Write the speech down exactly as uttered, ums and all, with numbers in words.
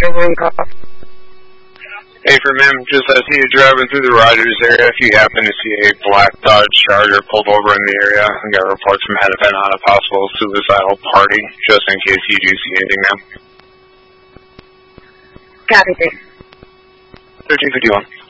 over on call. Hey, for ma'am, just as you driving through the Rogers area, if you happen to see a black Dodge Charger pulled over in the area, I got reports from Hennepin on a possible suicidal party, just in case you do see anything, ma'am. Copy, sir. thirteen fifty-one.